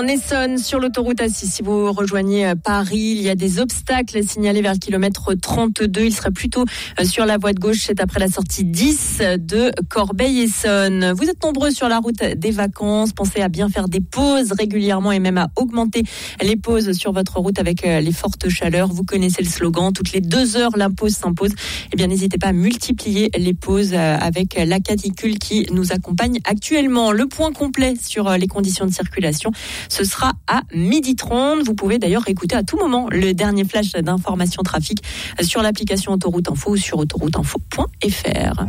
en Essonne, sur l'autoroute A6. Si vous rejoignez Paris, il y a des obstacles signalés vers le kilomètre 32. Il serait plutôt sur la voie de gauche. C'est après la sortie 10 de Corbeil-Essonnes. Vous êtes nombreux sur la route des vacances. Pensez à bien faire des pauses régulièrement et même à augmenter les pauses sur votre route avec les fortes chaleurs. Vous connaissez le slogan. Toutes les 2 heures, la pause s'impose. Eh bien, n'hésitez pas à multiplier les pauses avec la canicule qui nous accompagne actuellement. Le point complet sur les conditions de circulation, ce sera à 12h30. Vous pouvez d'ailleurs écouter à tout moment le dernier flash d'information trafic sur l'application Autoroute Info ou sur autorouteinfo.fr.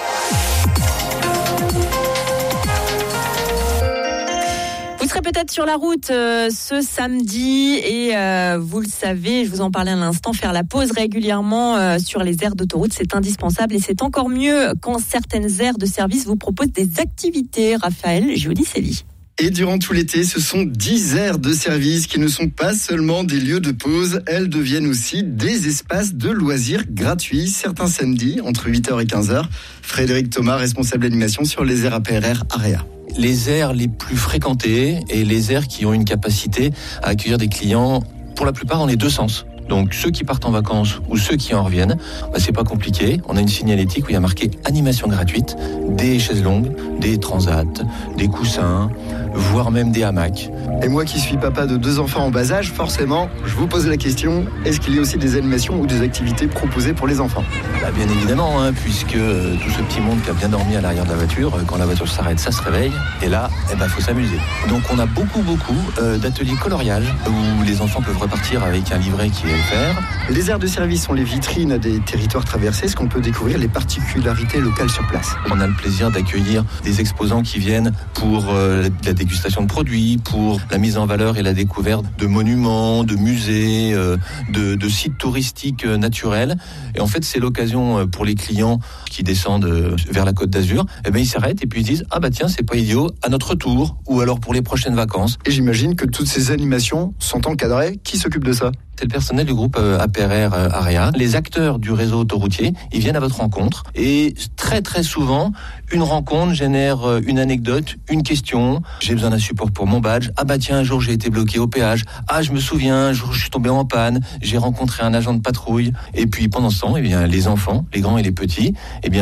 Vous serez peut-être sur la route ce samedi et vous le savez, je vous en parlais à l'instant, faire la pause régulièrement sur les aires d'autoroute, c'est indispensable et c'est encore mieux quand certaines aires de service vous proposent des activités. Raphaël Giudicelli. Et durant tout l'été, ce sont 10 aires de service qui ne sont pas seulement des lieux de pause, elles deviennent aussi des espaces de loisirs gratuits, certains samedis, entre 8h et 15h. Frédéric Thomas, responsable d'animation sur les aires APRR AREA. Les aires les plus fréquentées et les aires qui ont une capacité à accueillir des clients, pour la plupart dans les deux sens. Donc ceux qui partent en vacances ou ceux qui en reviennent, c'est pas compliqué. On a une signalétique où il y a marqué animation gratuite, des chaises longues, des transats, des coussins, voire même des hamacs. Et moi qui suis papa de 2 enfants en bas âge, forcément, je vous pose la question, est-ce qu'il y a aussi des animations ou des activités proposées pour les enfants ? Bien évidemment, puisque tout ce petit monde qui a bien dormi à l'arrière de la voiture, quand la voiture s'arrête, ça se réveille, et là, faut s'amuser. Donc on a beaucoup d'ateliers coloriage où les enfants peuvent repartir avec un livret qui est offert. Les aires de service sont les vitrines des territoires traversés. Est-ce qu'on peut découvrir les particularités locales sur place ? On a le plaisir d'accueillir des exposants qui viennent pour la dégustation de produits, pour la mise en valeur et la découverte de monuments, de musées, de sites touristiques naturels. Et en fait, c'est l'occasion pour les clients qui descendent vers la Côte d'Azur, ils s'arrêtent et puis ils disent tiens, c'est pas idiot, à notre tour, ou alors pour les prochaines vacances. Et j'imagine que toutes ces animations sont encadrées. Qui s'occupe de ça ? C'est le personnel du groupe APRR AREA. Les acteurs du réseau autoroutier, ils viennent à votre rencontre. Et très très souvent, une rencontre génère une anecdote, une question. J'ai besoin d'un support pour mon badge. Tiens, un jour j'ai été bloqué au péage. Je me souviens, un jour je suis tombé en panne. J'ai rencontré un agent de patrouille. Et puis pendant ce temps, les enfants, les grands et les petits,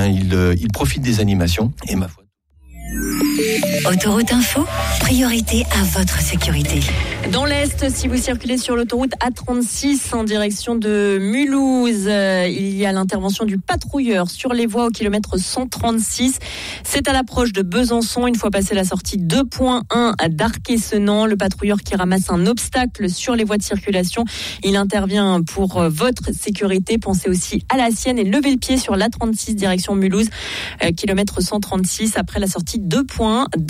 ils profitent des animations. Et ma foi. Autoroute Info, priorité à votre sécurité. Dans l'Est, si vous circulez sur l'autoroute A36 en direction de Mulhouse, il y a l'intervention du patrouilleur sur les voies au kilomètre 136. C'est à l'approche de Besançon, une fois passé la sortie 2.1 d'Arc-et-Senans. Le patrouilleur qui ramasse un obstacle sur les voies de circulation. Il intervient pour votre sécurité. Pensez aussi à la sienne et levez le pied sur l'A36 direction Mulhouse, kilomètre 136 après la sortie 2.1 d'Arc-et-Senans.